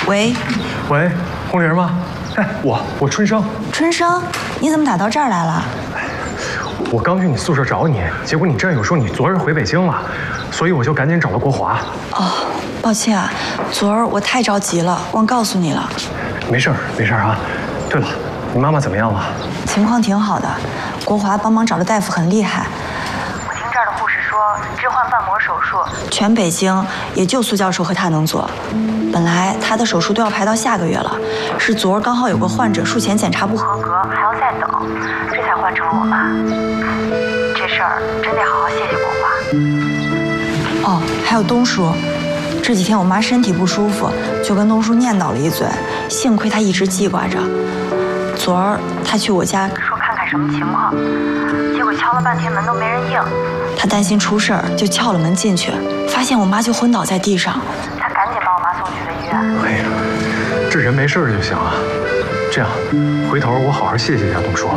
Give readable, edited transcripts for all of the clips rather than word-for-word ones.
喂， 喂，红玲吗？哎，我春生。 春生，你怎么打到这儿来了？ 我刚去你宿舍找你，结果你战友说你昨日回北京了，所以我就赶紧找了国华。 哦，抱歉啊，昨儿我太着急了，忘告诉你了。 没事儿，没事儿啊。对了，你妈妈怎么样了？ 情况挺好的，国华帮忙找的大夫很厉害。 我听这儿的护士说，置换瓣膜手术， 全北京也就苏教授和他能做。本来他的手术都要排到下个月了，是昨儿刚好有个患者术前检查不合格， 还要再等，这才换成了我妈。这事儿真得好好谢谢国华。 哦，还有东叔，这几天我妈身体不舒服，就跟东叔念叨了一嘴，幸亏他一直记挂着。昨儿他去我家说看看什么情况，结果敲了半天门都没人应。 他担心出事儿，就撬了门进去，发现我妈就昏倒在地上。 他赶紧把我妈送去了医院。 哎呀，这人没事就行啊。这样，回头我好好谢谢一下东叔。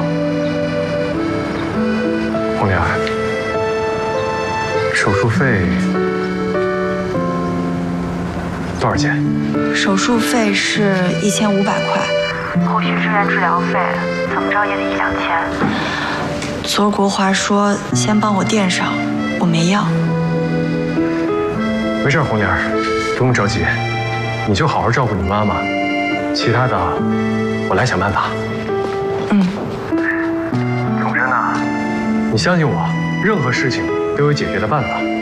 红莲，手术费多少钱？ 手术费是1500块， 后续住院治疗费怎么着也得1、2千。 昨儿国华说先帮我垫上，我没要。 没事，红莲，不用着急，你就好好照顾你妈妈，其他的我来想办法。总之呢，你相信我，任何事情都有解决的办法。